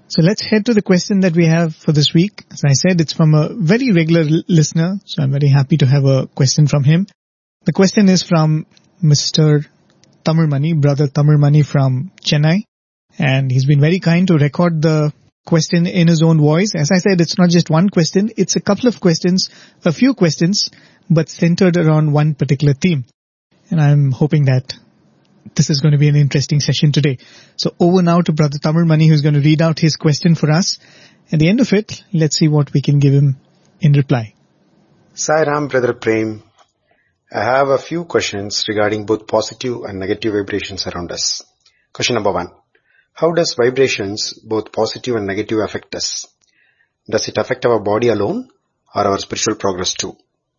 So let's head to the question that we have for this week. As I said, it's from a very regular listener, so I'm very happy to have a question from him. The question is from Mr. Tamilmani, brother Tamilmani from Chennai. And he's been very kind to record the question in his own voice. As I said, it's not just one question, it's a couple of questions, a few questions, but centered around one particular theme. And I'm hoping that this is going to be an interesting session today. So over now to Brother Tamilmani, who's going to read out his question for us. At the end of it, let's see what we can give him in reply. Sai Ram, Brother Prem. I have a few questions regarding both positive and negative vibrations around us. Question number 1. How does vibrations, both positive and negative, affect us? Does it affect our body alone or our spiritual progress too?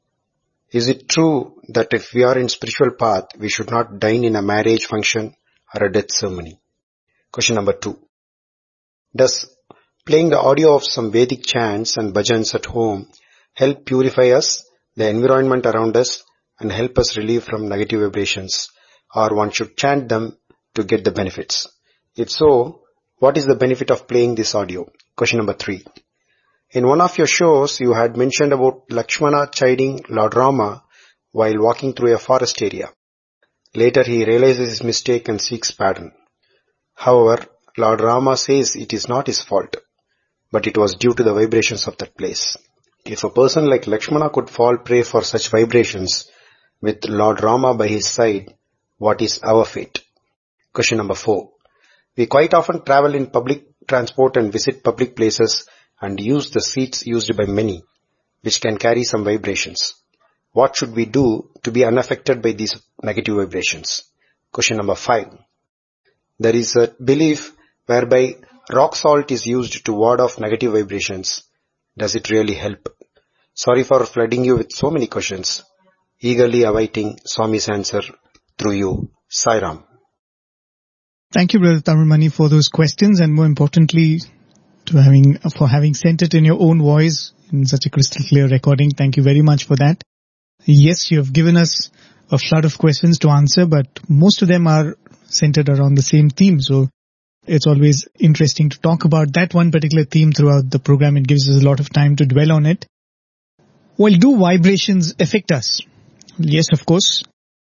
Is it true that if we are in spiritual path, we should not dine in a marriage function or a death ceremony? Question number 2. Does playing the audio of some Vedic chants and bhajans at home help purify us, the environment around us, and help us relieve from negative vibrations, or one should chant them to get the benefits? If so, what is the benefit of playing this audio? Question number 3. In one of your shows, you had mentioned about Lakshmana chiding Lord Rama while walking through a forest area. Later he realizes his mistake and seeks pardon. However, Lord Rama says it is not his fault, but it was due to the vibrations of that place. If a person like Lakshmana could fall prey for such vibrations with Lord Rama by his side, what is our fate? Question number 4. We quite often travel in public transport and visit public places and use the seats used by many, which can carry some vibrations. What should we do to be unaffected by these negative vibrations? Question number 5. There is a belief whereby rock salt is used to ward off negative vibrations. Does it really help? Sorry for flooding you with so many questions. Eagerly awaiting Swami's answer through you. Sai Ram. Thank you, Brother Tamilmani, for those questions, and more importantly, for having sent it in your own voice in such a crystal clear recording. Thank you very much for that. Yes, you have given us a flood of questions to answer, but most of them are centered around the same theme. So it's always interesting to talk about that one particular theme throughout the program. It gives us a lot of time to dwell on it. Well, do vibrations affect us? Yes, of course.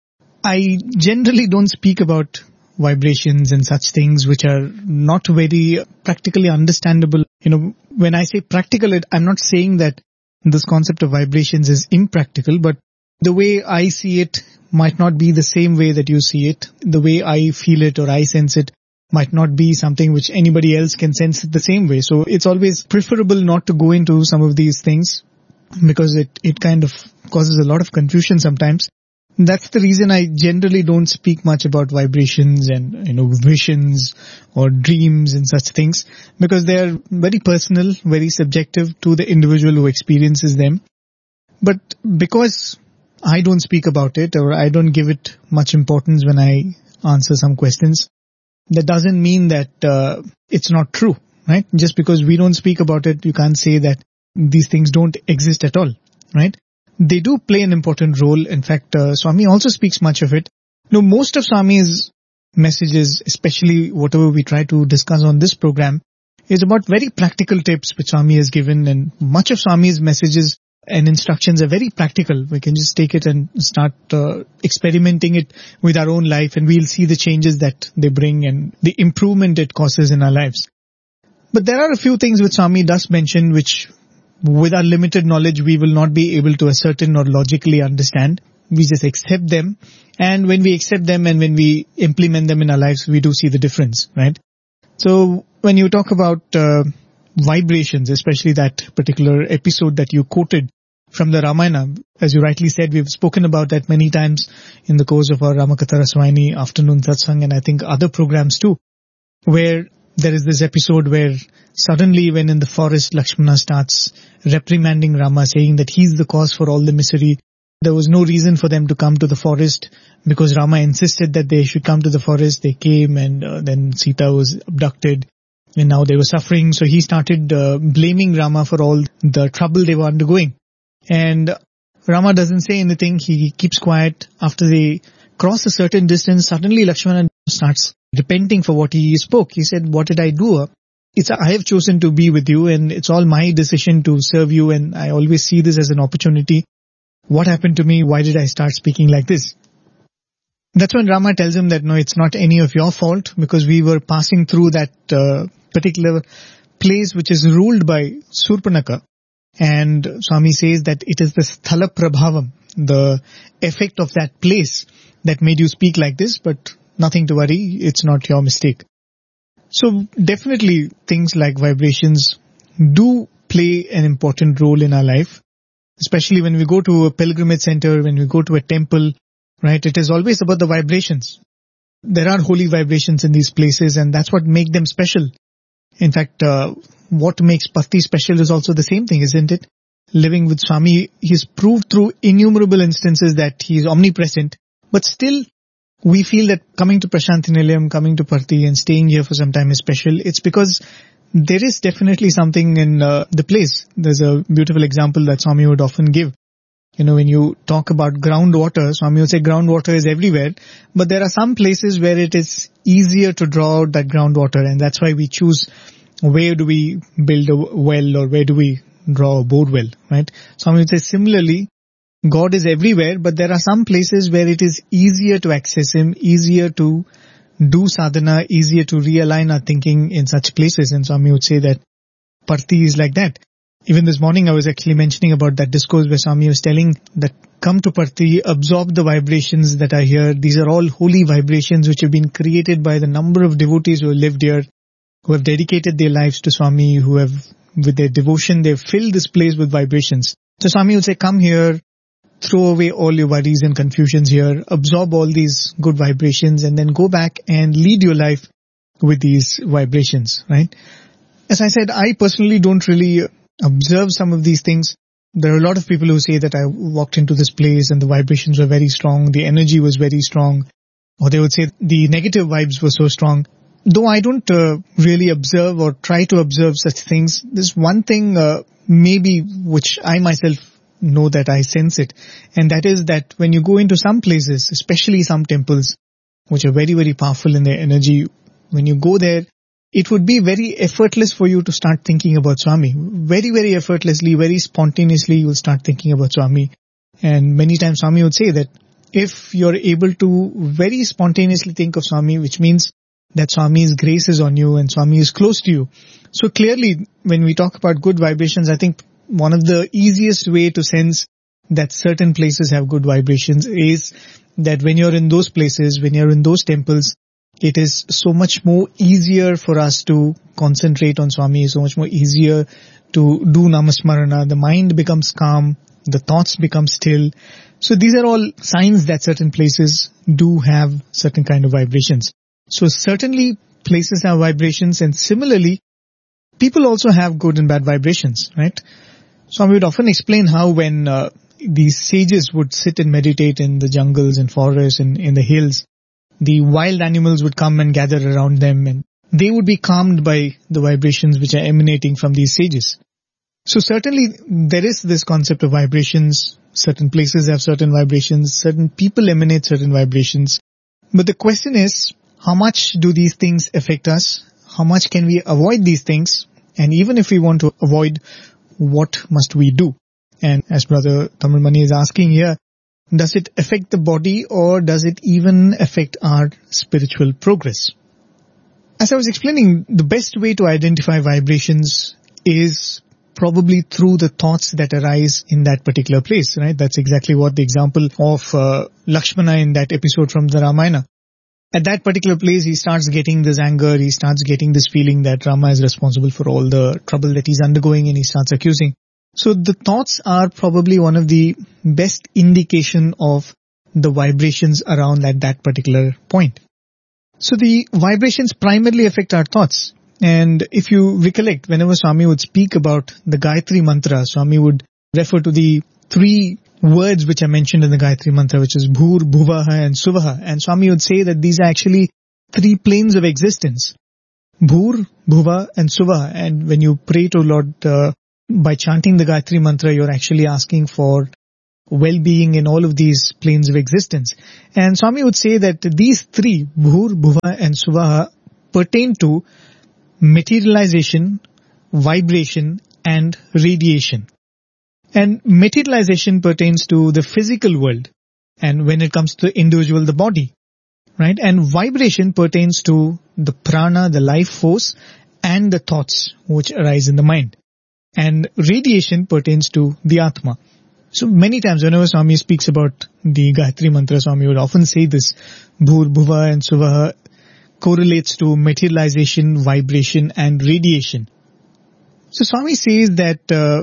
I generally don't speak about vibrations and such things which are not very practically understandable. When I say practical, I'm not saying that this concept of vibrations is impractical, but the way I see it might not be the same way that you see it. The way I feel it or I sense it might not be something which anybody else can sense it the same way. So it's always preferable not to go into some of these things because it kind of causes a lot of confusion sometimes. That's the reason I generally don't speak much about vibrations and, visions or dreams and such things, because they are very personal, very subjective to the individual who experiences them. But because I don't speak about it or I don't give it much importance when I answer some questions, that doesn't mean that it's not true, right? Just because we don't speak about it, you can't say that these things don't exist at all, right? They do play an important role. In fact, Swami also speaks much of it. Most of Swami's messages, especially whatever we try to discuss on this program, is about very practical tips which Swami has given, and much of Swami's messages and instructions are very practical. We can just take it and start experimenting it with our own life, and we'll see the changes that they bring and the improvement it causes in our lives. But there are a few things which Swami does mention which, with our limited knowledge, we will not be able to ascertain or logically understand. We just accept them. And when we accept them and when we implement them in our lives, we do see the difference, right? So when you talk about vibrations, especially that particular episode that you quoted from the Ramayana, as you rightly said, we've spoken about that many times in the course of our Ramakatha Raswayani afternoon satsang, and I think other programs too, where there is this episode where suddenly when in the forest Lakshmana starts reprimanding Rama, saying that he's the cause for all the misery. There was no reason for them to come to the forest because Rama insisted that they should come to the forest. They came, and then Sita was abducted and now they were suffering. So he started blaming Rama for all the trouble they were undergoing. And Rama doesn't say anything. He keeps quiet. After they cross a certain distance, suddenly Lakshmana starts repenting for what he spoke. He said, "What did I do? I have chosen to be with you, and it's all my decision to serve you, and I always see this as an opportunity. What happened to me? Why did I start speaking like this? That's when Rama tells him that no, it's not any of your fault, because we were passing through that particular place which is ruled by Surpanaka. And Swami says that it is the Sthala Prabhavam, the effect of that place, that made you speak like this, but nothing to worry, it's not your mistake. So definitely things like vibrations do play an important role in our life, especially when we go to a pilgrimage center, when we go to a temple, right? It is always about the vibrations. There are holy vibrations in these places, and that's what makes them special. In fact, what makes Patti special is also the same thing, isn't it? Living with Swami, he's proved through innumerable instances that he is omnipresent, but still we feel that coming to Prasanthi Nilayam, coming to Patti and staying here for some time is special. It's because there is definitely something in the place. There's a beautiful example that Swami would often give. You know, when you talk about groundwater, Swami would say groundwater is everywhere, but there are some places where it is easier to draw out that groundwater, and that's why we choose where do we build a well or where do we draw a bore well, right? Swami would say similarly, God is everywhere, but there are some places where it is easier to access Him, easier to do sadhana, easier to realign our thinking in such places. And Swami would say that Patti is like that. Even this morning I was actually mentioning about that discourse where Swami was telling that come to Patti, absorb the vibrations that are here. These are all holy vibrations which have been created by the number of devotees who have lived here, who have dedicated their lives to Swami, who have, with their devotion, they've filled this place with vibrations. So Swami would say, come here, throw away all your worries and confusions here, absorb all these good vibrations, and then go back and lead your life with these vibrations, right? As I said, I personally don't really observe some of these things. There are a lot of people who say that I walked into this place and the vibrations were very strong, the energy was very strong, or they would say the negative vibes were so strong. Though I don't really observe or try to observe such things, there's one thing maybe which I myself know that I sense it, and that is that when you go into some places, especially some temples which are very, very powerful in their energy, when you go there, it would be very effortless for you to start thinking about Swami. Very, very effortlessly, very spontaneously you will start thinking about Swami. And many times Swami would say that if you're able to very spontaneously think of Swami, which means that Swami's grace is on you and Swami is close to you. So clearly, when we talk about good vibrations, I think one of the easiest way to sense that certain places have good vibrations is that when you're in those places, when you're in those temples, it is so much more easier for us to concentrate on Swami, so much more easier to do Namasmarana. The mind becomes calm, the thoughts become still. So these are all signs that certain places do have certain kind of vibrations. So certainly places have vibrations, and similarly, people also have good and bad vibrations, right? So I would often explain how when these sages would sit and meditate in the jungles and forests and in the hills, the wild animals would come and gather around them, and they would be calmed by the vibrations which are emanating from these sages. So certainly there is this concept of vibrations. Certain places have certain vibrations, certain people emanate certain vibrations. But the question is, how much do these things affect us? How much can we avoid these things? And even if we want to avoid, what must we do? And as Brother Tamil Mani is asking here, does it affect the body or does it even affect our spiritual progress? As I was explaining, the best way to identify vibrations is probably through the thoughts that arise in that particular place, right? That's exactly what the example of Lakshmana in that episode from the Ramayana. At that particular place, he starts getting this anger, he starts getting this feeling that Rama is responsible for all the trouble that he's undergoing, and he starts accusing. So the thoughts are probably one of the best indication of the vibrations around at that particular point. So the vibrations primarily affect our thoughts. And if you recollect, whenever Swami would speak about the Gayatri Mantra, Swami would refer to the three words which are mentioned in the Gayatri Mantra, which is Bhur, Bhuvaha and Suvaha. And Swami would say that these are actually three planes of existence. Bhur, Bhuva and Suvaha. And when you pray to Lord, by chanting the Gayatri Mantra, you're actually asking for well-being in all of these planes of existence. And Swami would say that these three, Bhur, Bhuva and Suvaha, pertain to materialization, vibration, and radiation. And materialization pertains to the physical world, and when it comes to individual, the body, right? And vibration pertains to the prana, the life force, and the thoughts which arise in the mind. And radiation pertains to the Atma. So many times whenever Swami speaks about the Gayatri Mantra, Swami would often say this, Bhur, Bhuva and Suvaha correlates to materialization, vibration and radiation. So Swami says that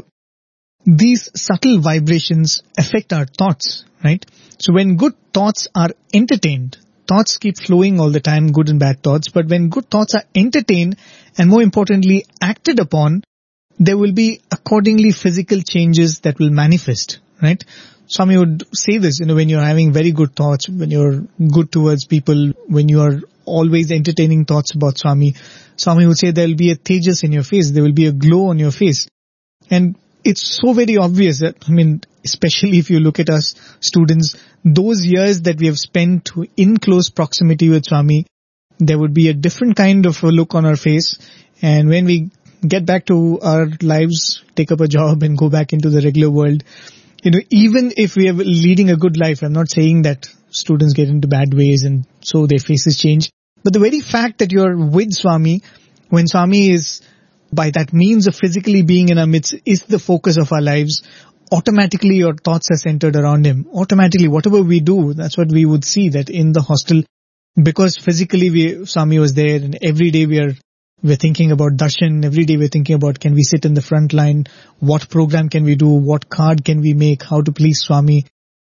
these subtle vibrations affect our thoughts, right? So when good thoughts are entertained, thoughts keep flowing all the time, good and bad thoughts, but when good thoughts are entertained and more importantly acted upon, there will be accordingly physical changes that will manifest, right? Swami would say this, when you're having very good thoughts, when you're good towards people, when you are always entertaining thoughts about Swami, Swami would say there will be a tejas in your face, there will be a glow on your face. And it's so very obvious that, especially if you look at us students, those years that we have spent in close proximity with Swami, there would be a different kind of a look on our face. And when we get back to our lives, take up a job and go back into the regular world, even if we are leading a good life, I'm not saying that students get into bad ways and so their faces change. But the very fact that you're with Swami, when Swami is by that means of physically being in our midst, is the focus of our lives, automatically your thoughts are centered around him. Automatically, whatever we do, that's what we would see, that in the hostel, because physically Swami was there and every day we're thinking about darshan, every day we're thinking about can we sit in the front line, what program can we do, what card can we make, how to please Swami.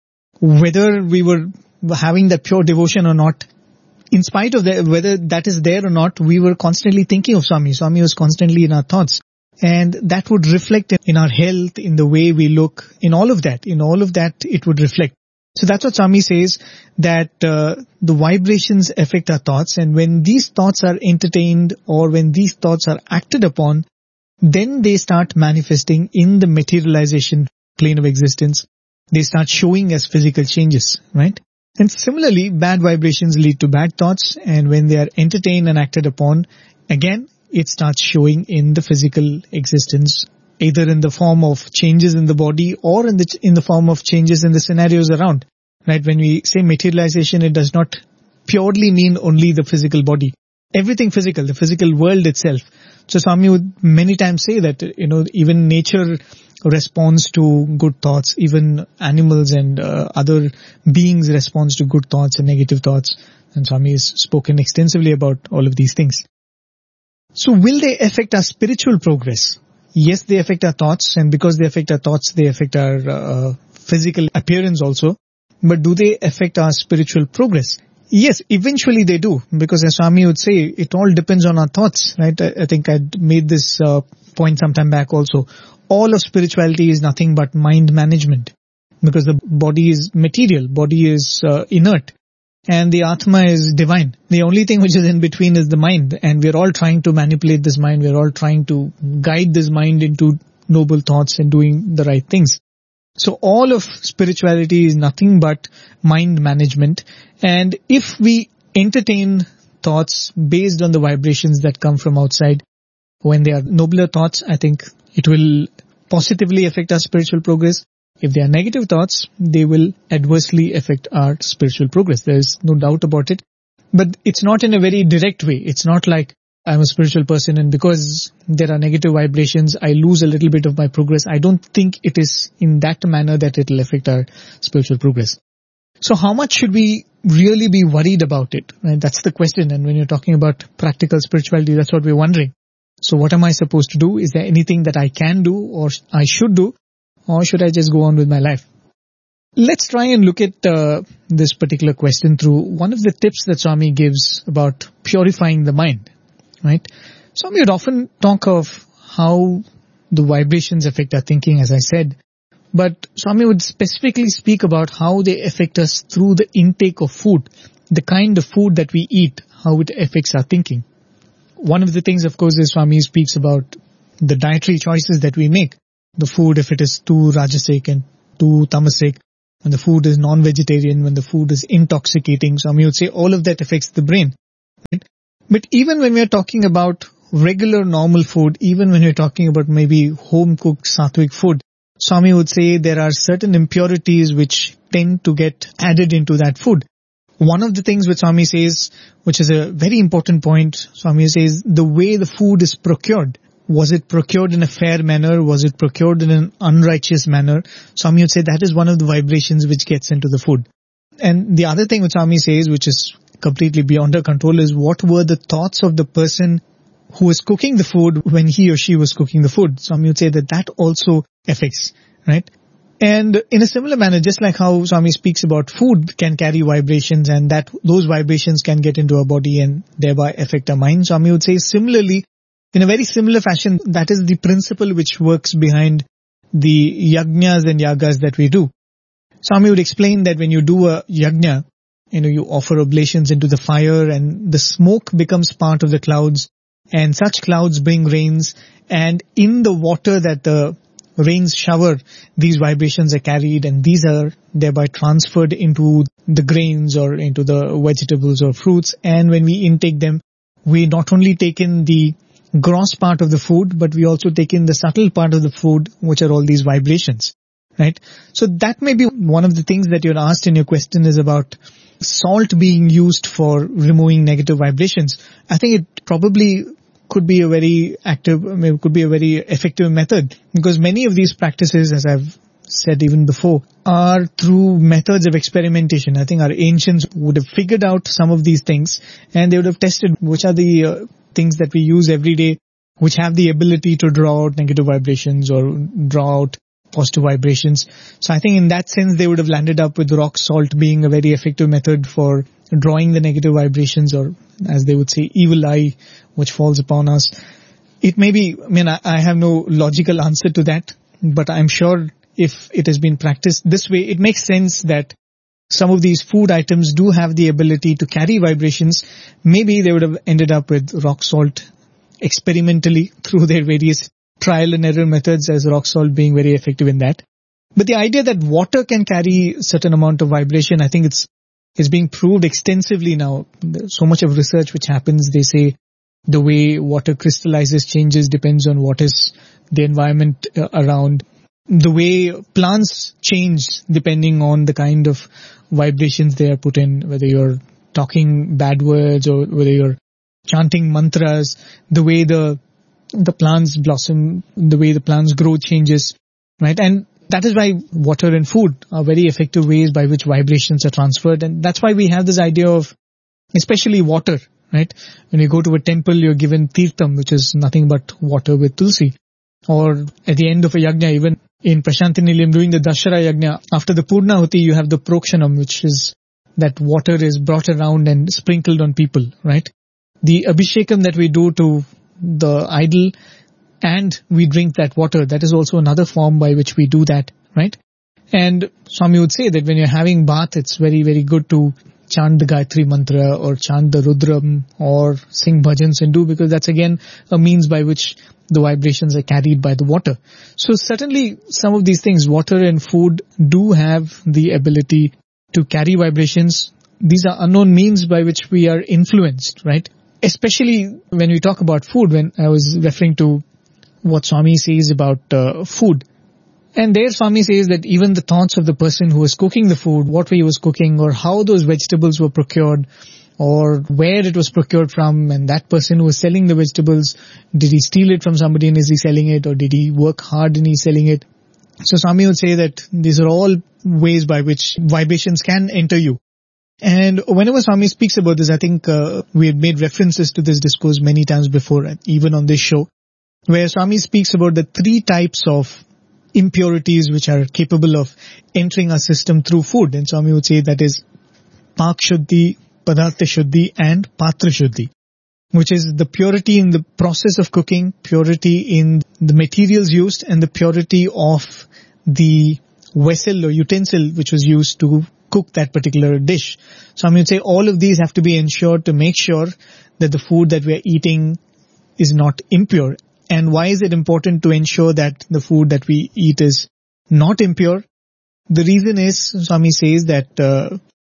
Whether we were having that pure devotion or not, in spite of whether that is there or not, we were constantly thinking of Swami. Swami was constantly in our thoughts. And that would reflect in our health, in the way we look, in all of that. In all of that, it would reflect. So that's what Swami says, that the vibrations affect our thoughts. And when these thoughts are entertained or when these thoughts are acted upon, then they start manifesting in the materialization plane of existence. They start showing as physical changes, right? And similarly, bad vibrations lead to bad thoughts, and when they are entertained and acted upon, again, it starts showing in the physical existence, either in the form of changes in the body or in the form of changes in the scenarios around. Right? When we say materialization, it does not purely mean only the physical body. Everything physical, the physical world itself. So Swami would many times say that, even nature responds to good thoughts, even animals and other beings responds to good thoughts and negative thoughts. And Swami has spoken extensively about all of these things. So will they affect our spiritual progress? Yes, they affect our thoughts, and because they affect our thoughts, they affect our physical appearance also. But do they affect our spiritual progress? Yes, eventually they do, because as Swami would say, it all depends on our thoughts, right? I think I made this point some time back also. All of spirituality is nothing but mind management, because the body is material, body is inert, and the Atma is divine. The only thing which is in between is the mind, and we're all trying to manipulate this mind, we're all trying to guide this mind into noble thoughts and doing the right things. So all of spirituality is nothing but mind management, and if we entertain thoughts based on the vibrations that come from outside, when they are nobler thoughts, I think it will positively affect our spiritual progress. If they are negative thoughts, they will adversely affect our spiritual progress. There is no doubt about it. But it's not in a very direct way. It's not like I'm a spiritual person and because there are negative vibrations, I lose a little bit of my progress. I don't think it is in that manner that it will affect our spiritual progress. So how much should we really be worried about it? Right? That's the question. And when you're talking about practical spirituality, that's what we're wondering. So what am I supposed to do? Is there anything that I can do or I should do? Or should I just go on with my life? Let's try and look at this particular question through one of the tips that Swami gives about purifying the mind. Right? Swami would often talk of how the vibrations affect our thinking, as I said. But Swami would specifically speak about how they affect us through the intake of food, the kind of food that we eat, how it affects our thinking. One of the things, of course, is Swami speaks about the dietary choices that we make. The food, if it is too rajasic and too tamasic, when the food is non-vegetarian, when the food is intoxicating. Swami would say all of that affects the brain. Right? But even when we are talking about regular normal food, even when you're talking about maybe home-cooked sattvic food, Swami would say there are certain impurities which tend to get added into that food. One of the things which Swami says, which is a very important point, Swami says the way the food is procured. Was it procured in a fair manner? Was it procured in an unrighteous manner? Swami would say that is one of the vibrations which gets into the food. And the other thing which Swami says, which is completely beyond our control, is what were the thoughts of the person who was cooking the food when he or she was cooking the food. Swami would say that that also affects, right? And in a similar manner, just like how Swami speaks about food can carry vibrations and that those vibrations can get into our body and thereby affect our mind, Swami would say similarly, in a very similar fashion, that is the principle which works behind the yajnas and yagas that we do. Swami would explain that when you do a yajna, you offer oblations into the fire and the smoke becomes part of the clouds and such clouds bring rains, and in the water that the rains shower, these vibrations are carried and these are thereby transferred into the grains or into the vegetables or fruits, and when we intake them, we not only take in the gross part of the food, but we also take in the subtle part of the food, which are all these vibrations, right? So that may be one of the things that you're asked in your question is about salt being used for removing negative vibrations. I think it probably could be a very could be a very effective method, because many of these practices, as I've said even before, are through methods of experimentation. I think our ancients would have figured out some of these things and they would have tested which are the things that we use every day which have the ability to draw out negative vibrations or draw out positive vibrations. So I think in that sense they would have landed up with rock salt being a very effective method for drawing the negative vibrations, or as they would say, evil eye which falls upon us. It may be, I have no logical answer to that, but I'm sure if it has been practiced this way, it makes sense that some of these food items do have the ability to carry vibrations. Maybe they would have ended up with rock salt experimentally through their various trial and error methods, as rock salt being very effective in that. But the idea that water can carry a certain amount of vibration, I think it's being proved extensively now. There's so much of research which happens. They say the way water crystallizes changes depends on what is the environment around. The way plants change depending on the kind of vibrations they are put in, whether you're talking bad words or whether you're chanting mantras, the way the plants blossom, the way the plants grow changes, right? And that is why water and food are very effective ways by which vibrations are transferred. And that's why we have this idea of, especially water, right? When you go to a temple, you're given tirtham, which is nothing but water with tulsi. Or at the end of a yajna, even in Prashanti Nilayam doing the Dashara yajna, after the Purnahuti, you have the Prokshanam, which is that water is brought around and sprinkled on people, right? The Abhishekam that we do to the idol and we drink that water, that is also another form by which we do that, right? And Swami would say that when you're having bath, it's very, very good to chant the Gayatri Mantra or chant the Rudram or sing bhajans and do, because that's again a means by which the vibrations are carried by the water. So certainly some of these things, water and food, do have the ability to carry vibrations. These are unknown means by which we are influenced, right? Especially when we talk about food, when I was referring to what Swami says about food. And there Swami says that even the thoughts of the person who was cooking the food, what he was cooking or how those vegetables were procured or where it was procured from, and that person who was selling the vegetables, did he steal it from somebody and is he selling it, or did he work hard and he's selling it? So Swami would say that these are all ways by which vibrations can enter you. And whenever Swami speaks about this, I think we had made references to this discourse many times before, even on this show, where Swami speaks about the three types of impurities which are capable of entering our system through food. And Swami would say that is Pak Shuddhi, Padartha Shuddhi and Patra Shuddhi, which is the purity in the process of cooking, purity in the materials used, and the purity of the vessel or utensil which was used to cook that particular dish. So I would say all of these have to be ensured to make sure that the food that we are eating is not impure. And why is it important to ensure that the food that we eat is not impure? The reason is, Swami says that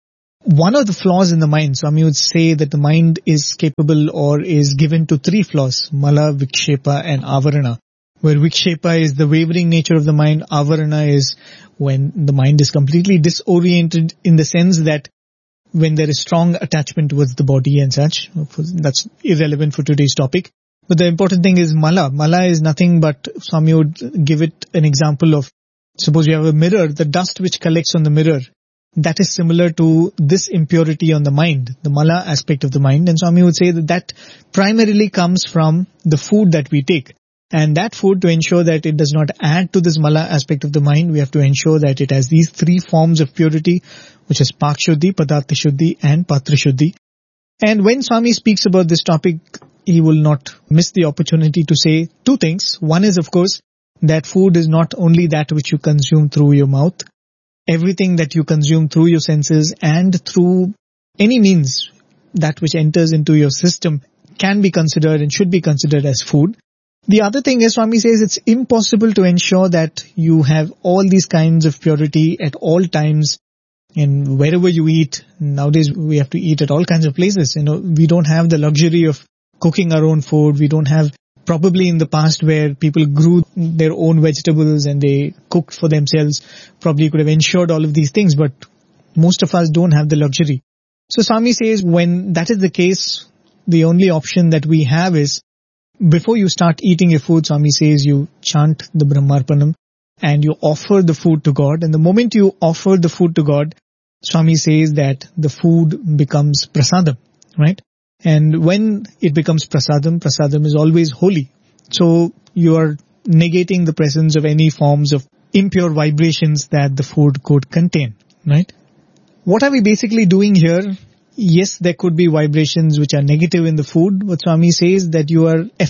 one of the flaws in the mind. Swami would say that the mind is capable or is given to three flaws: Mala, Vikshepa and Avarana. Where Vikshepa is the wavering nature of the mind, Avarana is when the mind is completely disoriented, in the sense that when there is strong attachment towards the body and such. That's irrelevant for today's topic. But the important thing is Mala. Mala is nothing but, Swami would give it an example of, suppose you have a mirror, the dust which collects on the mirror, that is similar to this impurity on the mind, the Mala aspect of the mind. And Swami would say that that primarily comes from the food that we take. And that food, to ensure that it does not add to this Mala aspect of the mind, we have to ensure that it has these three forms of purity, which is Pak Shuddhi, Padartha Shuddhi and Patra Shuddhi. And when Swami speaks about this topic, he will not miss the opportunity to say two things. One is, of course, that food is not only that which you consume through your mouth. Everything that you consume through your senses and through any means, that which enters into your system, can be considered and should be considered as food. The other thing is, Swami says, it's impossible to ensure that you have all these kinds of purity at all times and wherever you eat. Nowadays we have to eat at all kinds of places. We don't have the luxury of cooking our own food. We don't have, probably in the past where people grew their own vegetables and they cooked for themselves, probably could have ensured all of these things, but most of us don't have the luxury. So Swami says, when that is the case, the only option that we have is, before you start eating your food, Swami says, you chant the Brahmarpanam and you offer the food to God. And the moment you offer the food to God, Swami says that the food becomes prasadam, right? And when it becomes prasadam, prasadam is always holy. So you are negating the presence of any forms of impure vibrations that the food could contain, right? What are we basically doing here? Yes, there could be vibrations which are negative in the food, but Swami says that you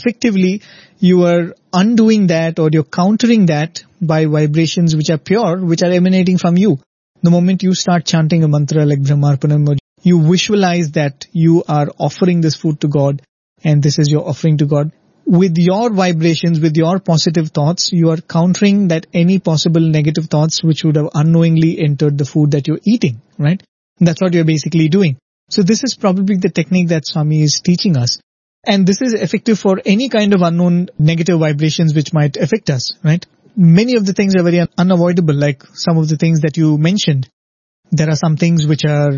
are undoing that, or you're countering that by vibrations which are pure, which are emanating from you. The moment you start chanting a mantra like Brahmarpanam, or you visualize that you are offering this food to God and this is your offering to God, with your vibrations, with your positive thoughts, you are countering that any possible negative thoughts which would have unknowingly entered the food that you're eating, right? That's what you're basically doing. So this is probably the technique that Swami is teaching us. And this is effective for any kind of unknown negative vibrations which might affect us, right? Many of the things are very unavoidable, like some of the things that you mentioned. There are some things which are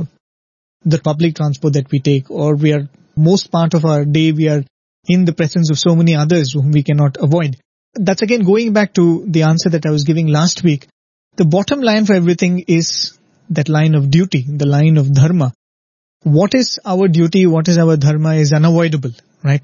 the public transport that we take, or most part of our day we are in the presence of so many others whom we cannot avoid. That's again going back to the answer that I was giving last week. The bottom line for everything is that line of duty, the line of dharma. What is our duty, what is our dharma is unavoidable, right?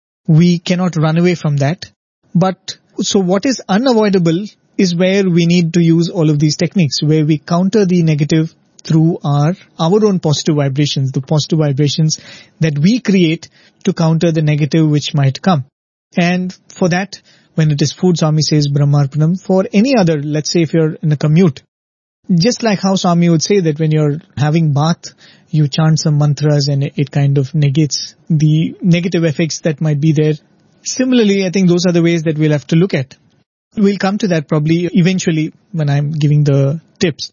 We cannot run away from that. But so what is unavoidable is where we need to use all of these techniques, where we counter the negative through our own positive vibrations, the positive vibrations that we create to counter the negative which might come. And for that, when it is food, Swami says Brahmarpanam. For any other, let's say if you're in a commute, just like how Swami would say that when you're having bath, you chant some mantras and it kind of negates the negative effects that might be there. Similarly, I think those are the ways that we'll have to look at. We'll come to that probably eventually when I'm giving the tips.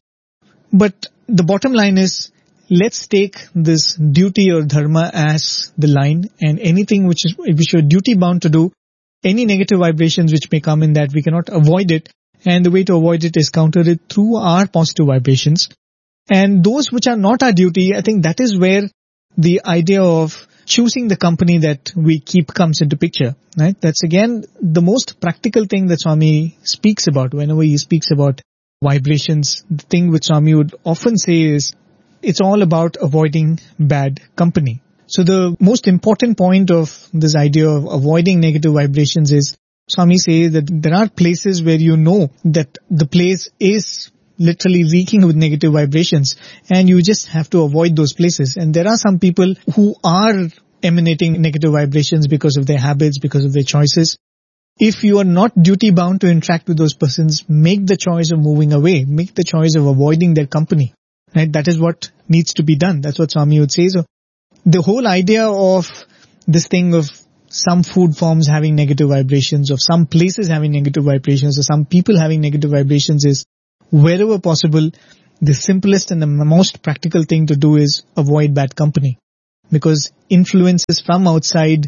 But the bottom line is, let's take this duty or dharma as the line, and anything which you're duty bound to do, any negative vibrations which may come in that, we cannot avoid it. And the way to avoid it is counter it through our positive vibrations. And those which are not our duty, I think that is where the idea of choosing the company that we keep comes into picture, right? That's again the most practical thing that Swami speaks about. Whenever he speaks about vibrations, the thing which Swami would often say is, it's all about avoiding bad company. So the most important point of this idea of avoiding negative vibrations is, Swami says that there are places where you know that the place is literally reeking with negative vibrations and you just have to avoid those places. And there are some people who are emanating negative vibrations because of their habits, because of their choices. If you are not duty bound to interact with those persons, make the choice of moving away, make the choice of avoiding their company. Right? That is what needs to be done. That's what Swami would say. So the whole idea of this thing of some food forms having negative vibrations, of some places having negative vibrations, or some people having negative vibrations is, wherever possible, the simplest and the most practical thing to do is avoid bad company, because influences from outside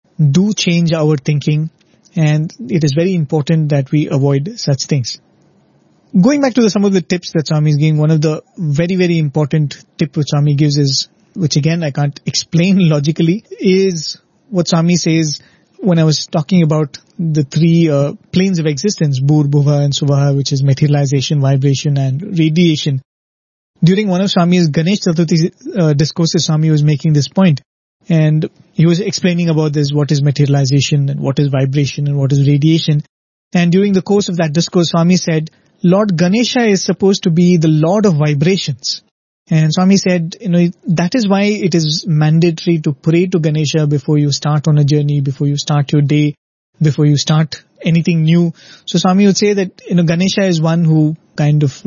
do change our thinking, and it is very important that we avoid such things. Going back to some of the tips that Swami is giving, one of the very, very important tip which Swami gives is, which again I can't explain logically, is what Swami says when I was talking about the three planes of existence, Bhur, Bhuva and Suvaha, which is materialization, vibration and radiation. During one of Swami's Ganesh Chaturthi discourses, Swami was making this point, and he was explaining about this, what is materialization and what is vibration and what is radiation. And during the course of that discourse, Swami said, Lord Ganesha is supposed to be the Lord of vibrations. And Swami said, that is why it is mandatory to pray to Ganesha before you start on a journey, before you start your day, before you start anything new. So Swami would say that, Ganesha is one who kind of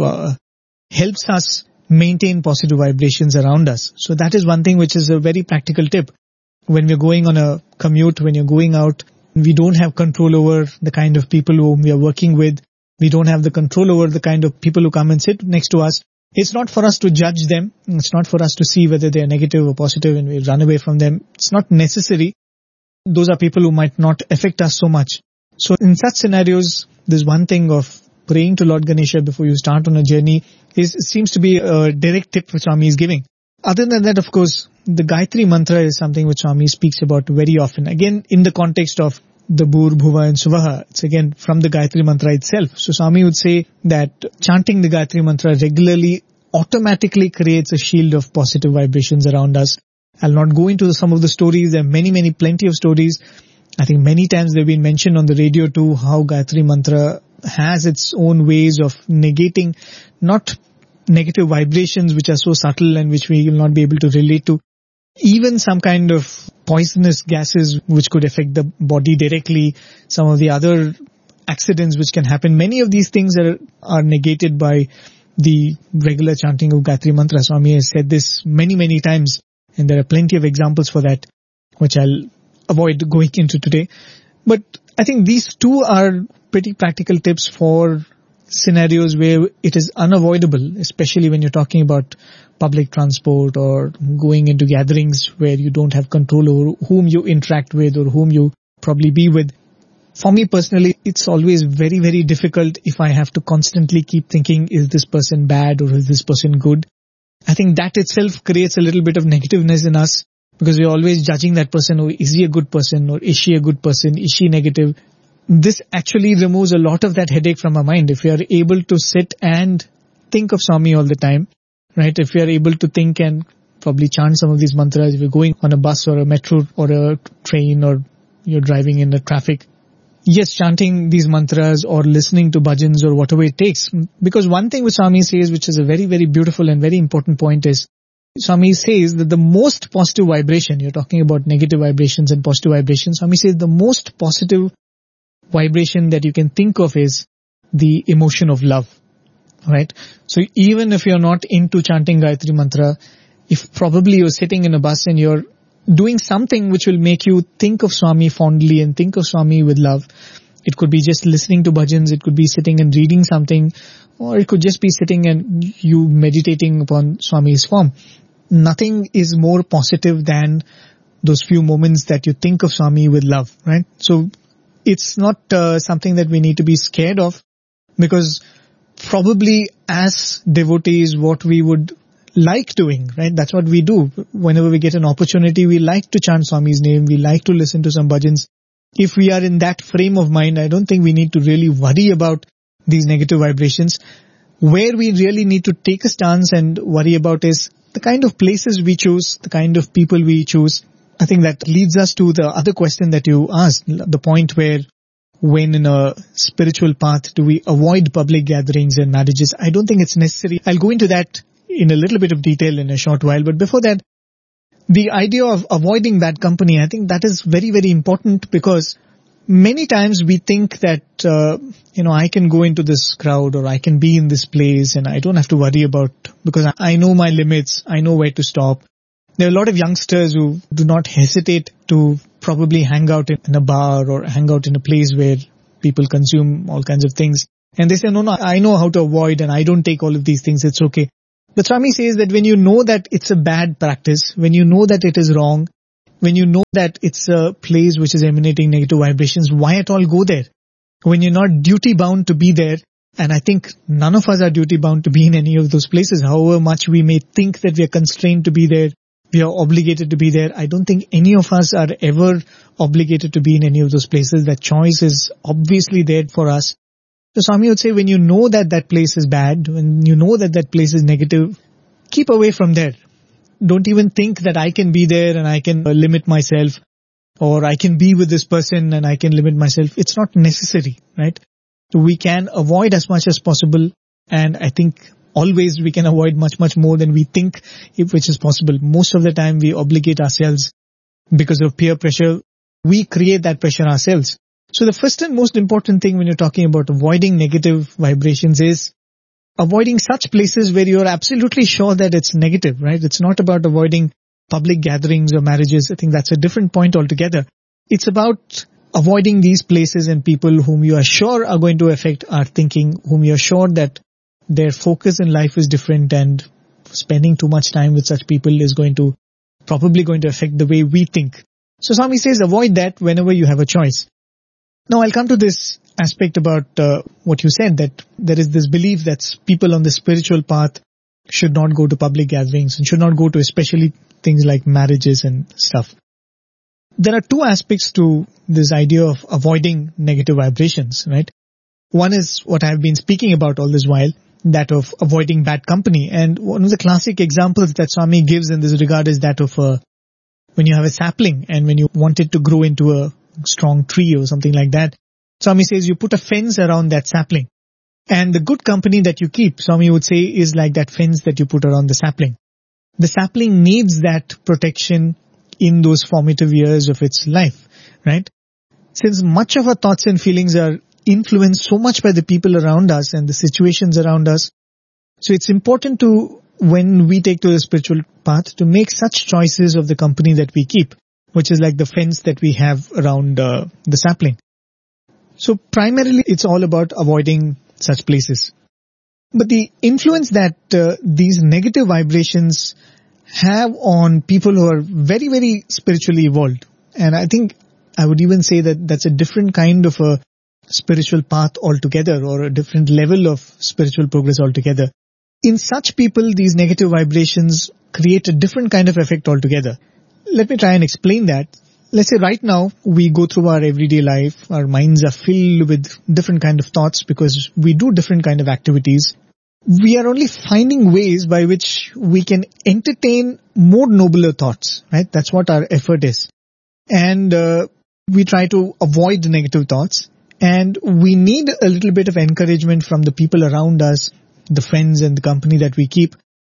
helps us maintain positive vibrations around us. So that is one thing which is a very practical tip. When we're going on a commute, when you're going out, we don't have control over the kind of people whom we are working with. We don't have the control over the kind of people who come and sit next to us. It's not for us to judge them. It's not for us to see whether they're negative or positive and we run away from them. It's not necessary. Those are people who might not affect us so much. So in such scenarios, there's one thing of praying to Lord Ganesha before you start on a journey seems to be a direct tip which Swami is giving. Other than that, of course, the Gayatri Mantra is something which Swami speaks about very often. Again, in the context of the Bhur, Bhuva and Suvaha, it's again from the Gayatri Mantra itself. So Swami would say that chanting the Gayatri Mantra regularly automatically creates a shield of positive vibrations around us. I'll not go into some of the stories. There are plenty of stories. I think many times they've been mentioned on the radio too, how Gayatri Mantra has its own ways of negating not negative vibrations which are so subtle and which we will not be able to relate to. Even some kind of poisonous gases which could affect the body directly, some of the other accidents which can happen. Many of these things are negated by the regular chanting of Gayatri Mantra. Swami has said this many, many times, and there are plenty of examples for that, which I'll avoid going into today. But I think these two are pretty practical tips for scenarios where it is unavoidable, especially when you're talking about public transport or going into gatherings where you don't have control over whom you interact with or whom you probably be with. For me personally, it's always very, very difficult if I have to constantly keep thinking, is this person bad or is this person good? I think that itself creates a little bit of negativeness in us, because we're always judging that person. Oh, is he a good person or is she a good person? Is she negative? This actually removes a lot of that headache from our mind. If we are able to sit and think of Swami all the time, right? If we are able to think and probably chant some of these mantras, if you're going on a bus or a metro or a train or you're driving in the traffic, yes, chanting these mantras or listening to bhajans or whatever it takes. Because one thing which Swami says, which is a very, very beautiful and very important point, is Swami says that the most positive vibration, you're talking about negative vibrations and positive vibrations, Swami says the most positive vibration that you can think of is the emotion of love, right? So even if you're not into chanting Gayatri Mantra, if probably you're sitting in a bus and you're doing something which will make you think of Swami fondly and think of Swami with love, it could be just listening to bhajans, it could be sitting and reading something, or it could just be sitting and you meditating upon Swami's form. Nothing is more positive than those few moments that you think of Swami with love, right? So it's not something that we need to be scared of, because probably as devotees what we would like doing, right? That's what we do. Whenever we get an opportunity, we like to chant Swami's name, we like to listen to some bhajans. If we are in that frame of mind, I don't think we need to really worry about these negative vibrations. Where we really need to take a stance and worry about is the kind of places we choose, the kind of people we choose. I think that leads us to the other question that you asked, the point where when in a spiritual path do we avoid public gatherings and marriages. I don't think it's necessary. I'll go into that in a little bit of detail in a short while. But before that, the idea of avoiding bad company, I think that is very, very important, because many times we think that, I can go into this crowd or I can be in this place and I don't have to worry about, because I know my limits, I know where to stop. There are a lot of youngsters who do not hesitate to probably hang out in a bar or hang out in a place where people consume all kinds of things. And they say, no, I know how to avoid and I don't take all of these things. It's okay. But Swami says that when you know that it's a bad practice, when you know that it is wrong, when you know that it's a place which is emanating negative vibrations, why at all go there? When you're not duty bound to be there, and I think none of us are duty bound to be in any of those places, however much we may think that we are constrained to be there, we are obligated to be there. I don't think any of us are ever obligated to be in any of those places. That choice is obviously there for us. So Swami would say, when you know that that place is bad, when you know that that place is negative, keep away from there. Don't even think that I can be there and I can limit myself, or I can be with this person and I can limit myself. It's not necessary, right? So we can avoid as much as possible, and I think always we can avoid much, much more than we think which is possible. Most of the time we obligate ourselves because of peer pressure. We create that pressure ourselves. So the first and most important thing when you're talking about avoiding negative vibrations is avoiding such places where you're absolutely sure that it's negative, right? It's not about avoiding public gatherings or marriages. I think that's a different point altogether. It's about avoiding these places and people whom you are sure are going to affect our thinking, whom you're sure that their focus in life is different, and spending too much time with such people is probably going to affect the way we think. So Swami says avoid that whenever you have a choice. Now I'll come to this aspect about what you said, that there is this belief that people on the spiritual path should not go to public gatherings and should not go to especially things like marriages and stuff. There are two aspects to this idea of avoiding negative vibrations, right? One is what I've been speaking about all this while, that of avoiding bad company. And one of the classic examples that Swami gives in this regard is that of when you have a sapling and when you want it to grow into a strong tree or something like that. Swami says you put a fence around that sapling. And the good company that you keep, Swami would say, is like that fence that you put around the sapling. The sapling needs that protection in those formative years of its life, right? Since much of our thoughts and feelings are influenced so much by the people around us and the situations around us, so it's important to, when we take to the spiritual path, to make such choices of the company that we keep, which is like the fence that we have around the sapling. So primarily it's all about avoiding such places. But the influence that these negative vibrations have on people who are very, very spiritually evolved, and I think I would even say that that's a different kind of a spiritual path altogether, or a different level of spiritual progress altogether. In such people, these negative vibrations create a different kind of effect altogether. Let me try and explain that. Let's say right now we go through our everyday life, our minds are filled with different kind of thoughts because we do different kind of activities. We are only finding ways by which we can entertain more nobler thoughts, right? That's what our effort is. And we try to avoid the negative thoughts, and we need a little bit of encouragement from the people around us, the friends and the company that we keep,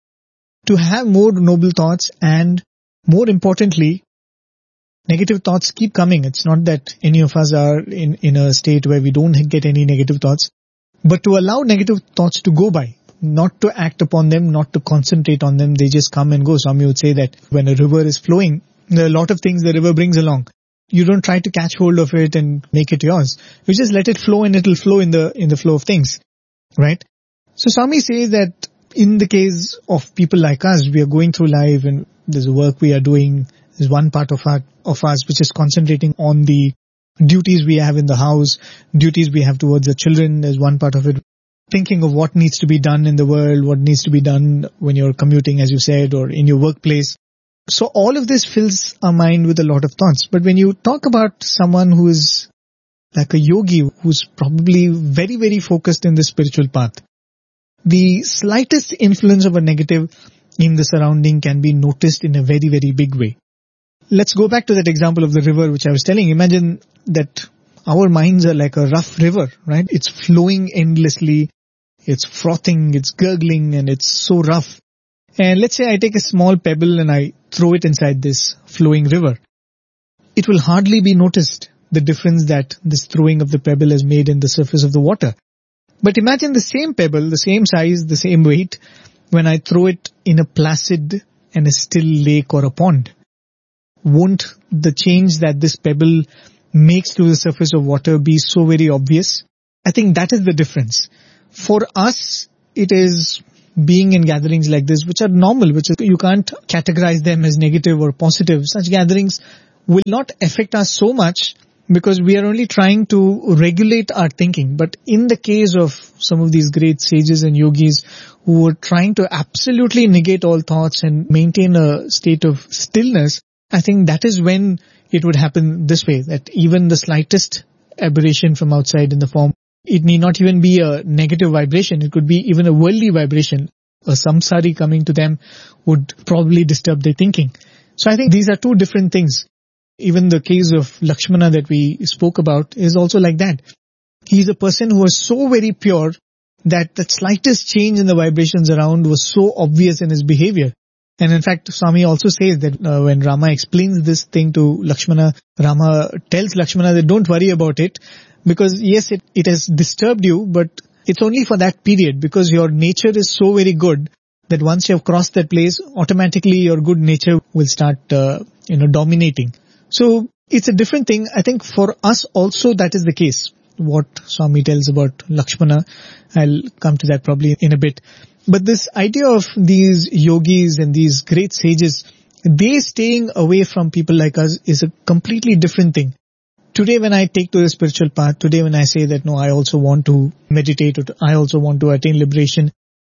to have more noble thoughts. And more importantly, negative thoughts keep coming. It's not that any of us are in a state where we don't get any negative thoughts, but to allow negative thoughts to go by, not to act upon them, not to concentrate on them. They just come and go. Swami would say that when a river is flowing, there are a lot of things the river brings along. You don't try to catch hold of it and make it yours. You just let it flow, and it'll flow in the flow of things, right? So Swami says that in the case of people like us, we are going through life and there's a work we are doing. There's one part of us which is concentrating on the duties we have in the house, duties we have towards the children. There's one part of it thinking of what needs to be done in the world, what needs to be done when you're commuting, as you said, or in your workplace. So all of this fills our mind with a lot of thoughts. But when you talk about someone who is like a yogi, who's probably very, very focused in the spiritual path, the slightest influence of a negative in the surrounding can be noticed in a very, very big way. Let's go back to that example of the river which I was telling. Imagine that our minds are like a rough river, right? It's flowing endlessly, it's frothing, it's gurgling, and it's so rough. And let's say I take a small pebble and I throw it inside this flowing river. It will hardly be noticed, the difference that this throwing of the pebble has made in the surface of the water. But imagine the same pebble, the same size, the same weight, when I throw it in a placid and a still lake or a pond. Won't the change that this pebble makes to the surface of water be so very obvious? I think that is the difference. For us, it is being in gatherings like this, which are normal, which is, you can't categorize them as negative or positive. Such gatherings will not affect us so much because we are only trying to regulate our thinking. But in the case of some of these great sages and yogis who are trying to absolutely negate all thoughts and maintain a state of stillness, I think that is when it would happen this way, that even the slightest aberration from outside in the form, it need not even be a negative vibration. It could be even a worldly vibration. A samsari coming to them would probably disturb their thinking. So I think these are two different things. Even the case of Lakshmana that we spoke about is also like that. He's a person who was so very pure that the slightest change in the vibrations around was so obvious in his behavior. And in fact, Swami also says that when Rama explains this thing to Lakshmana, Rama tells Lakshmana that don't worry about it, because yes, it has disturbed you, but it's only for that period, because your nature is so very good that once you have crossed that place, automatically your good nature will start, dominating. So it's a different thing. I think for us also that is the case. What Swami tells about Lakshmana, I'll come to that probably in a bit. But this idea of these yogis and these great sages, they staying away from people like us is a completely different thing. Today when I take to the spiritual path, today when I say that no, I also want to meditate, or I also want to attain liberation,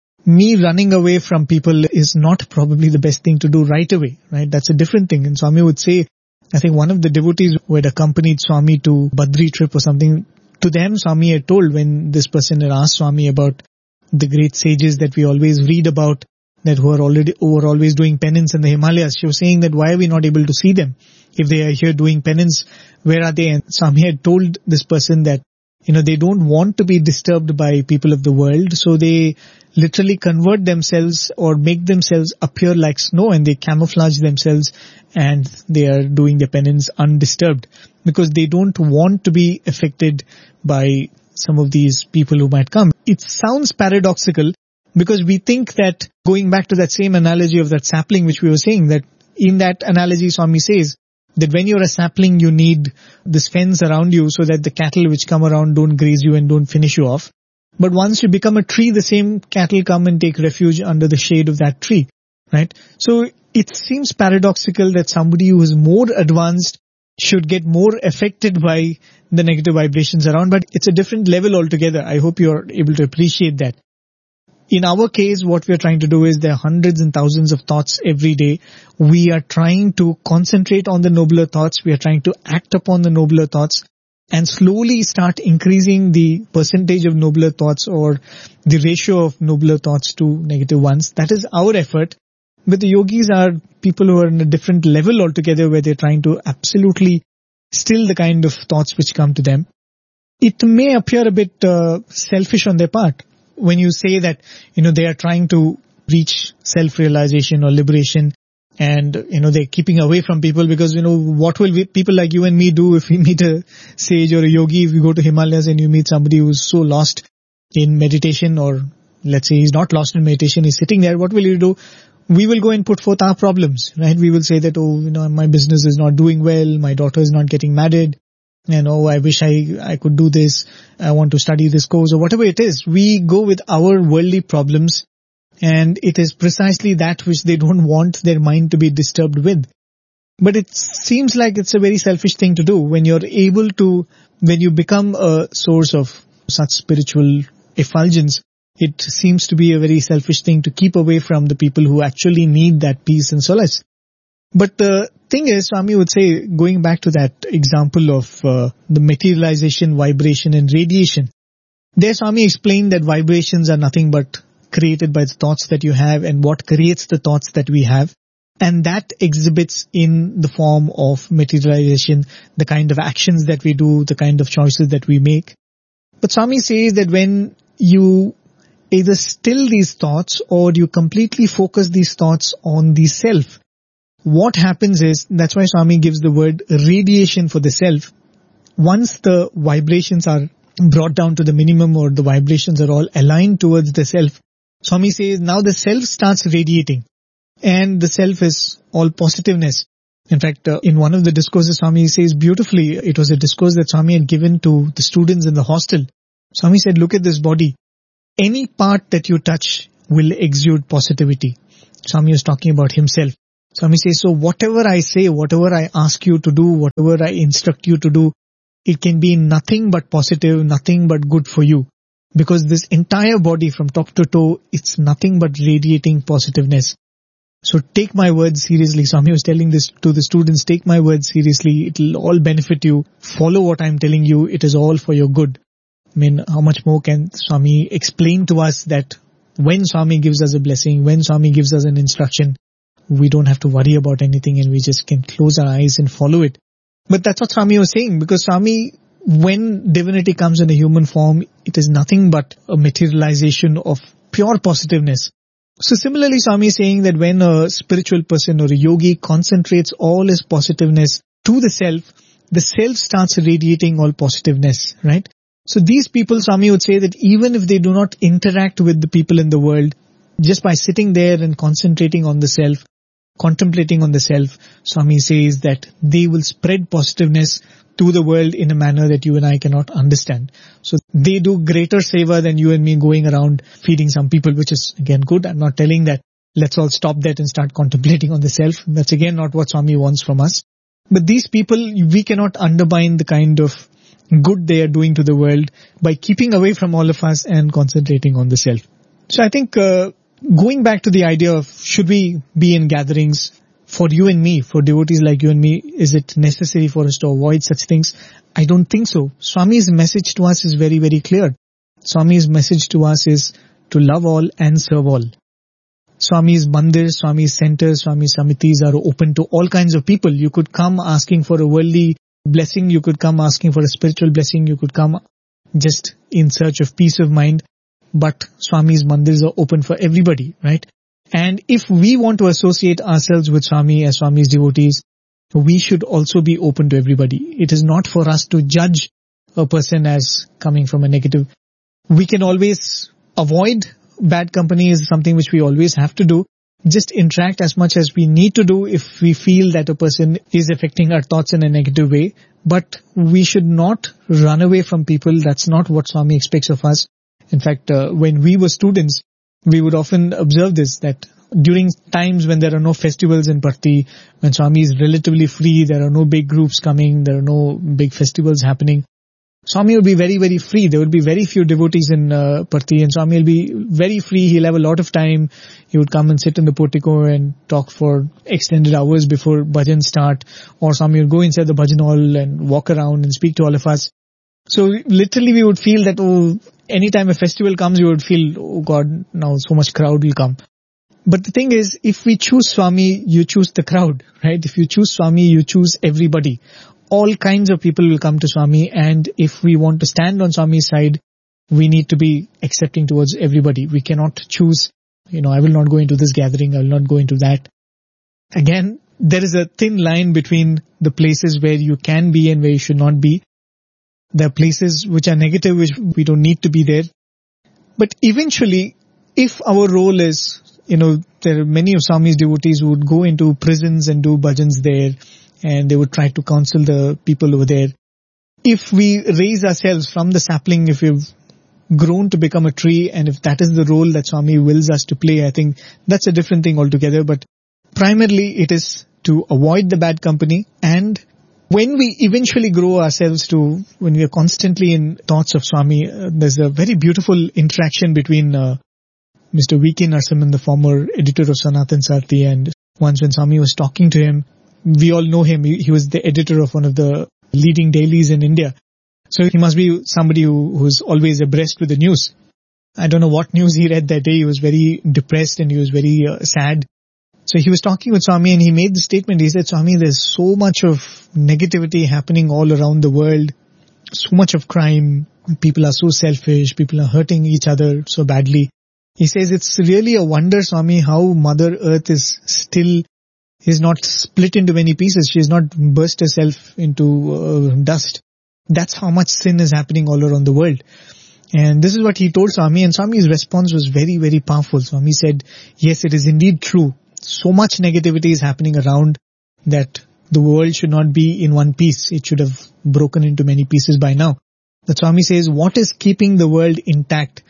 me running away from people is not probably the best thing to do right away, right? That's a different thing. And Swami would say, I think one of the devotees who had accompanied Swami to Badri trip or something, to them Swami had told, when this person had asked Swami about the great sages that we always read about, that who are always doing penance in the Himalayas. She was saying that why are we not able to see them? If they are here doing penance, where are they? And Swami had told this person that, they don't want to be disturbed by people of the world, so they literally convert themselves or make themselves appear like snow, and they camouflage themselves and they are doing their penance undisturbed, because they don't want to be affected by some of these people who might come. It sounds paradoxical, because we think that, going back to that same analogy of that sapling which we were saying, that in that analogy Swami says that when you're a sapling you need this fence around you so that the cattle which come around don't graze you and don't finish you off. But once you become a tree, the same cattle come and take refuge under the shade of that tree, right? So it seems paradoxical that somebody who is more advanced should get more affected by the negative vibrations around, but it's a different level altogether. I hope you're able to appreciate that. In our case, what we are trying to do is there are hundreds and thousands of thoughts every day. We are trying to concentrate on the nobler thoughts. We are trying to act upon the nobler thoughts and slowly start increasing the percentage of nobler thoughts, or the ratio of nobler thoughts to negative ones. That is our effort. But the yogis are people who are in a different level altogether, where they're trying to absolutely still the kind of thoughts which come to them. It may appear a bit selfish on their part when you say that, they are trying to reach self-realization or liberation, and, they're keeping away from people, because, what will people like you and me do if we meet a sage or a yogi? If you go to Himalayas and you meet somebody who's so lost in meditation, or let's say he's not lost in meditation, he's sitting there, what will you do? We will go and put forth our problems, right? We will say that, my business is not doing well, my daughter is not getting married, and I wish I could do this, I want to study this course, or whatever it is. We go with our worldly problems, and it is precisely that which they don't want their mind to be disturbed with. But it seems like it's a very selfish thing to do when you become a source of such spiritual effulgence. It seems to be a very selfish thing to keep away from the people who actually need that peace and solace. But the thing is, Swami would say, going back to that example of the materialization, vibration and radiation, there Swami explained that vibrations are nothing but created by the thoughts that you have, and what creates the thoughts that we have. And that exhibits in the form of materialization, the kind of actions that we do, the kind of choices that we make. But Swami says that when you either still these thoughts or you completely focus these thoughts on the self, what happens is, that's why Swami gives the word radiation for the self. Once the vibrations are brought down to the minimum, or the vibrations are all aligned towards the self, Swami says now the self starts radiating, and the self is all positiveness. In fact, in one of the discourses, Swami says beautifully, it was a discourse that Swami had given to the students in the hostel. Swami said, look at this body. Any part that you touch will exude positivity. Swami was talking about himself. Swami says, so whatever I say, whatever I ask you to do, whatever I instruct you to do, it can be nothing but positive, nothing but good for you. Because this entire body from top to toe, it's nothing but radiating positiveness. So take my words seriously. Swami was telling this to the students, take my words seriously. It will all benefit you. Follow what I'm telling you. It is all for your good. I mean, how much more can Swami explain to us that when Swami gives us a blessing, when Swami gives us an instruction, we don't have to worry about anything and we just can close our eyes and follow it. But that's what Swami was saying, because Swami, when divinity comes in a human form, it is nothing but a materialization of pure positiveness. So similarly, Swami is saying that when a spiritual person or a yogi concentrates all his positiveness to the self starts radiating all positiveness, right? So these people, Swami would say that even if they do not interact with the people in the world, just by sitting there and concentrating on the self, contemplating on the self, Swami says that they will spread positiveness to the world in a manner that you and I cannot understand. So they do greater seva than you and me going around feeding some people, which is again good. I'm not telling that let's all stop that and start contemplating on the self. That's again not what Swami wants from us. But these people, we cannot undermine the kind of good they are doing to the world by keeping away from all of us and concentrating on the self. So I think going back to the idea of should we be in gatherings, for you and me, for devotees like you and me, is it necessary for us to avoid such things? I don't think so. Swami's message to us is very, very clear. Swami's message to us is to love all and serve all. Swami's mandirs, Swami's centers, Swami's samitis are open to all kinds of people. You could come asking for a worldly blessing, you could come asking for a spiritual blessing, you could come just in search of peace of mind. But Swami's mandirs are open for everybody, right? And if we want to associate ourselves with Swami as Swami's devotees, we should also be open to everybody. It is not for us to judge a person as coming from a negative. We can always avoid bad company, is something which we always have to do. Just interact as much as we need to do if we feel that a person is affecting our thoughts in a negative way. But we should not run away from people. That's not what Swami expects of us. In fact, when we were students, we would often observe this, that during times when there are no festivals in Parthi, when Swami is relatively free, there are no big groups coming, there are no big festivals happening, Swami will be very, very free. There will be very few devotees in Parthi, and Swami will be very free. He'll have a lot of time. He would come and sit in the portico and talk for extended hours before bhajan start, or Swami would go inside the bhajan hall and walk around and speak to all of us. So literally we would feel that, anytime a festival comes, you would feel, oh God, now so much crowd will come. But the thing is, if we choose Swami, you choose the crowd, right? If you choose Swami, you choose everybody. All kinds of people will come to Swami, and if we want to stand on Swami's side, we need to be accepting towards everybody. We cannot choose, I will not go into this gathering, I will not go into that. Again, there is a thin line between the places where you can be and where you should not be. There are places which are negative, which we don't need to be there. But eventually, if our role is, there are many of Swami's devotees who would go into prisons and do bhajans there, and they would try to counsel the people over there. If we raise ourselves from the sapling, if we've grown to become a tree, and if that is the role that Swami wills us to play, I think that's a different thing altogether. But primarily it is to avoid the bad company, and when we eventually grow ourselves to, when we are constantly in thoughts of Swami, there's a very beautiful interaction between Mr. V.K. Narasimhan, the former editor of Sanatan Sarthi, and once when Swami was talking to him, we all know him, he was the editor of one of the leading dailies in India. So he must be somebody who's always abreast with the news. I don't know what news he read that day. He was very depressed and he was very sad. So he was talking with Swami and he made the statement. He said, Swami, there's so much of negativity happening all around the world. So much of crime. People are so selfish. People are hurting each other so badly. He says, it's really a wonder, Swami, how Mother Earth is not split into many pieces. She has not burst herself into dust. That's how much sin is happening all around the world. And this is what he told Swami, and Swami's response was very, very powerful. Swami said, yes, it is indeed true. So much negativity is happening around that the world should not be in one piece. It should have broken into many pieces by now. The Swami says, what is keeping the world intact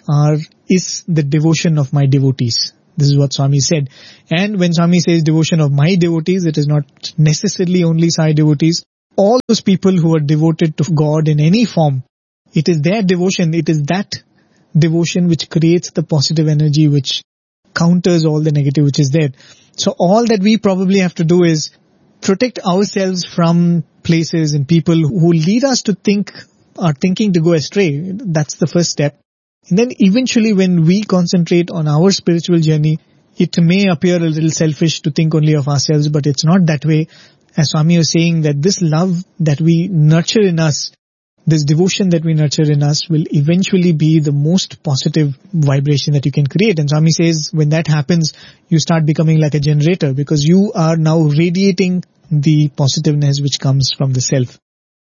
is the devotion of my devotees. This is what Swami said. And when Swami says devotion of my devotees, it is not necessarily only Sai devotees. All those people who are devoted to God in any form, it is their devotion, it is that devotion which creates the positive energy which counters all the negative which is there. So all that we probably have to do is protect ourselves from places and people who lead us to are thinking to go astray. That's the first step. And then eventually when we concentrate on our spiritual journey, it may appear a little selfish to think only of ourselves, but it's not that way. As Swami was saying, that this love that we nurture in us, this devotion that we nurture in us will eventually be the most positive vibration that you can create. And Swami says when that happens, you start becoming like a generator because you are now radiating the positiveness which comes from the self.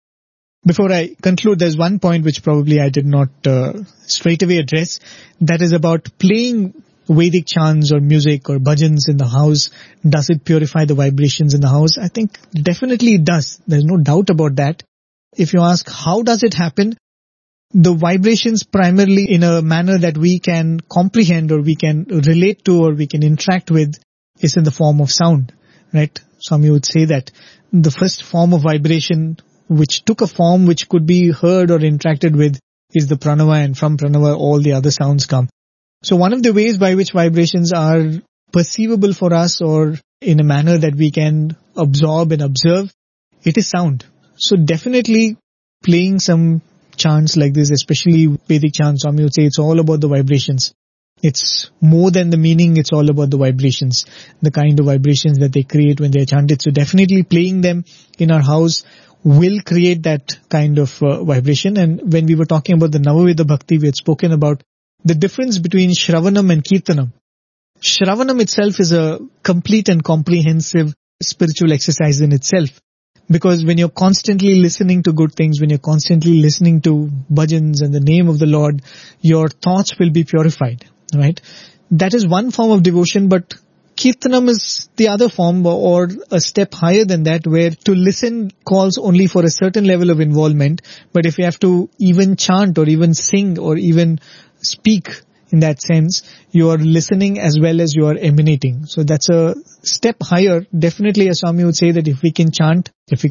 Before I conclude, there's one point which probably I did not straight away address. That is about playing Vedic chants or music or bhajans in the house. Does it purify the vibrations in the house? I think definitely it does. There's no doubt about that. If you ask how does it happen, the vibrations primarily in a manner that we can comprehend or we can relate to or we can interact with is in the form of sound, right? Swami would say that the first form of vibration which took a form which could be heard or interacted with is the pranava, and from pranava all the other sounds come. So one of the ways by which vibrations are perceivable for us or in a manner that we can absorb and observe, it is sound. So definitely playing some chants like this, especially Vedic chants, Swami would say it's all about the vibrations. It's more than the meaning, it's all about the vibrations, the kind of vibrations that they create when they are chanted. So definitely playing them in our house will create that kind of vibration. And when we were talking about the Navaveda Bhakti, we had spoken about the difference between Shravanam and Kirtanam. Shravanam itself is a complete and comprehensive spiritual exercise in itself. Because when you're constantly listening to good things, when you're constantly listening to bhajans and the name of the Lord, your thoughts will be purified, right? That is one form of devotion, but Kirtanam is the other form or a step higher than that, where to listen calls only for a certain level of involvement. But if you have to even chant or even sing or even speak in that sense, you are listening as well as you are emanating. So that's a step higher. Definitely, as Swami would say, that if we can chant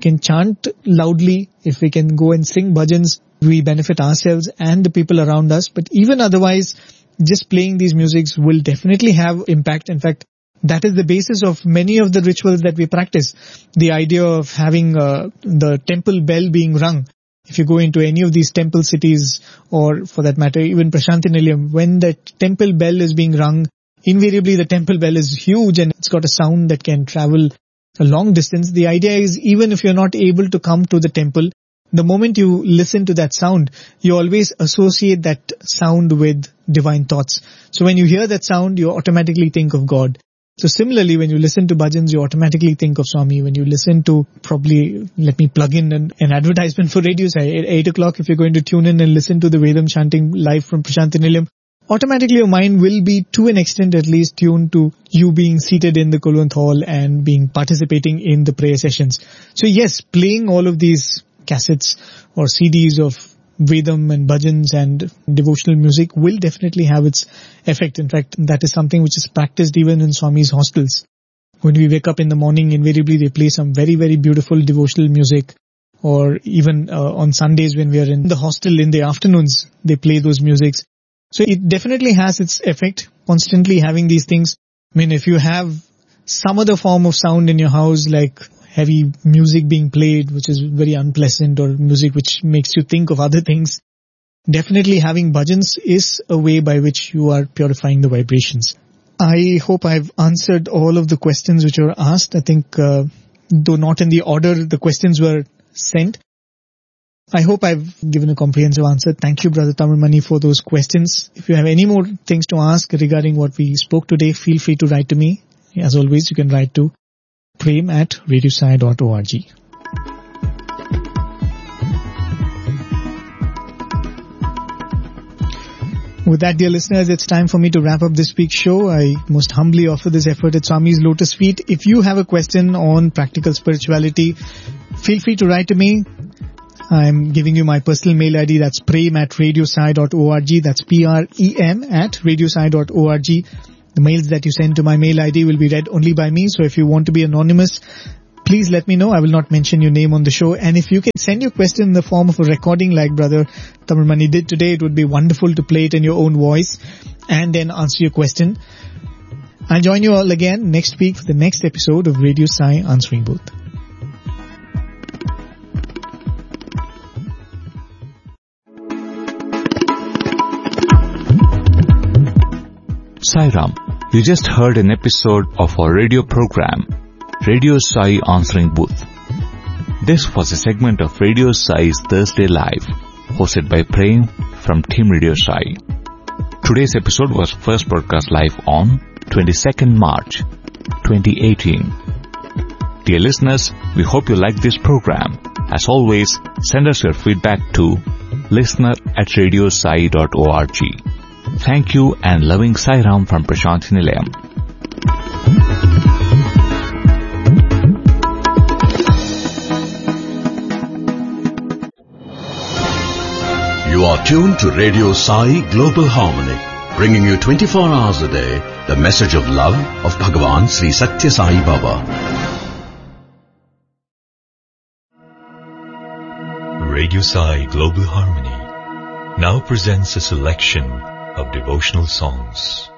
loudly, if we can go and sing bhajans, we benefit ourselves and the people around us. But even otherwise, just playing these musics will definitely have impact. In fact, that is the basis of many of the rituals that we practice. The idea of having the temple bell being rung. If you go into any of these temple cities, or for that matter, even Prasanthi Nilayam, when the temple bell is being rung, invariably the temple bell is huge and it's got a sound that can travel a long distance. The idea is even if you're not able to come to the temple, the moment you listen to that sound, you always associate that sound with divine thoughts. So when you hear that sound, you automatically think of God. So similarly, when you listen to bhajans, you automatically think of Swami. When you listen to, probably, let me plug in an advertisement for radio, say at 8 o'clock, if you're going to tune in and listen to the Vedam chanting live from Prasanthi Nilayam, automatically your mind will be, to an extent at least, tuned to you being seated in the Kulwant Hall and participating in the prayer sessions. So yes, playing all of these cassettes or CDs of Vedam and bhajans and devotional music will definitely have its effect. In fact, that is something which is practiced even in Swami's hostels. When we wake up in the morning, invariably they play some very, very beautiful devotional music. Or even on Sundays when we are in the hostel in the afternoons, they play those musics. So it definitely has its effect, constantly having these things. I mean, if you have some other form of sound in your house, like heavy music being played, which is very unpleasant, or music which makes you think of other things, definitely having bhajans is a way by which you are purifying the vibrations. I hope I've answered all of the questions which were asked. I think, though not in the order the questions were sent, I hope I've given a comprehensive answer. Thank you, Brother Tamilmani, for those questions. If you have any more things to ask regarding what we spoke today, feel free to write to me. As always, you can write to prem@radiosai.org. With that, dear listeners, it's time for me to wrap up this week's show. I most humbly offer this effort at Swami's Lotus Feet. If you have a question on practical spirituality, feel free to write to me. I'm giving you my personal mail ID. That's prem@radiosai.org. That's prem@radiosai.org. The mails that you send to my mail ID will be read only by me. So if you want to be anonymous, please let me know. I will not mention your name on the show. And if you can send your question in the form of a recording like Brother Tamil Mani did today, it would be wonderful to play it in your own voice and then answer your question. I'll join you all again next week for the next episode of Radio Sai Answering Both. Sai Ram, you just heard an episode of our radio program, Radio Sai Answering Booth. This was a segment of Radio Sai's Thursday Live, hosted by Prem from Team Radio Sai. Today's episode was first broadcast live on 22nd March 2018. Dear listeners, we hope you like this program. As always, send us your feedback to listener@radiosai.org. Thank you and loving Sai Ram from Prashanthi Nilayam. You are tuned to Radio Sai Global Harmony, bringing you 24 hours a day the message of love of Bhagavan Sri Satya Sai Baba. Radio Sai Global Harmony now presents a selection of devotional songs.